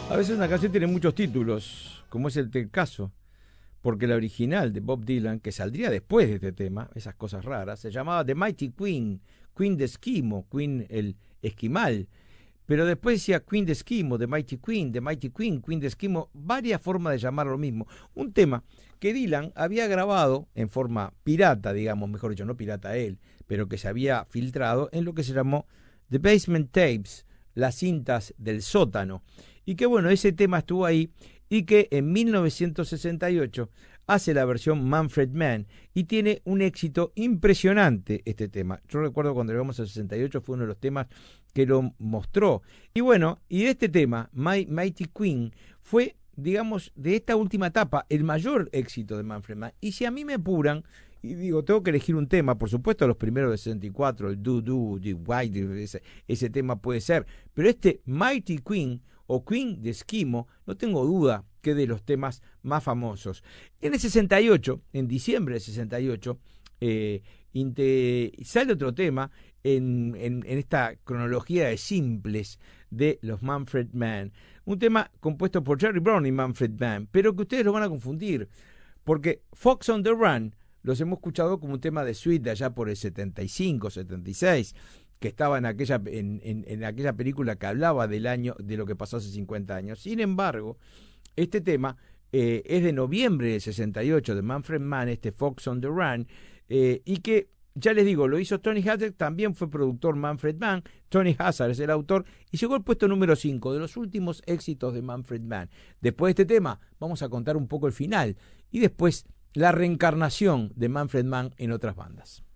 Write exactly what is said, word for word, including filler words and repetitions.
A veces una canción tiene muchos títulos, como es el te- caso, porque la original de Bob Dylan, que saldría después de este tema, esas cosas raras, se llamaba The Mighty Queen, Queen de Esquimo, Queen el esquimal, pero después decía Queen de Esquimo, The Mighty Queen, The Mighty Queen, Queen de Esquimo, varias formas de llamar lo mismo. Un tema que Dylan había grabado en forma pirata, digamos, mejor dicho, no pirata él, pero que se había filtrado en lo que se llamó The Basement Tapes, las cintas del sótano. Y que bueno, ese tema estuvo ahí y que en mil novecientos sesenta y ocho hace la versión Manfred Mann y tiene un éxito impresionante este tema. Yo recuerdo cuando llegamos al sesenta y ocho fue uno de los temas que lo mostró. Y bueno, y este tema, My Mighty Queen, fue, digamos, de esta última etapa, el mayor éxito de Manfred Mann. Y si a mí me apuran, y digo, tengo que elegir un tema, por supuesto los primeros de sesenta y cuatro, el Do Do, The White, ese, ese tema puede ser, pero este Mighty Queen o Queen de Esquimo, no tengo duda que de los temas más famosos. En el sesenta y ocho, en diciembre del sesenta y ocho, eh, inte, sale otro tema en, en, en esta cronología de simples de los Manfred Mann, un tema compuesto por Jerry Brown y Manfred Mann, pero que ustedes lo van a confundir, porque Fox on the Run los hemos escuchado como un tema de suite de allá por el setenta y cinco, setenta y seis, que estaba en aquella, en, en, en aquella película que hablaba del año, de lo que pasó hace cincuenta años. Sin embargo, este tema eh, es de noviembre del sesenta y ocho, de Manfred Mann, este Fox on the Run, eh, y que, ya les digo, lo hizo Tony Hazard, también fue productor Manfred Mann, Tony Hazard es el autor, y llegó al puesto número cinco de los últimos éxitos de Manfred Mann. Después de este tema, vamos a contar un poco el final, y después la reencarnación de Manfred Mann en otras bandas.